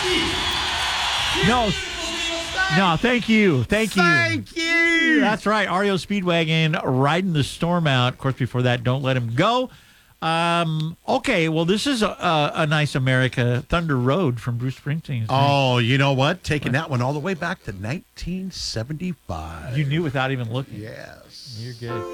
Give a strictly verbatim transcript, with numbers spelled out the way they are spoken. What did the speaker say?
No. No, thank you. Thank you. Thank you. That's right. R E O Speedwagon riding the storm out. Of course, before that, Don't Let Him Go. Um, okay, well, this is a, a, a nice America, Thunder Road from Bruce Springsteen. Oh, you know what? Taking that one all the way back to nineteen seventy-five. You knew without even looking. Yes. You're good.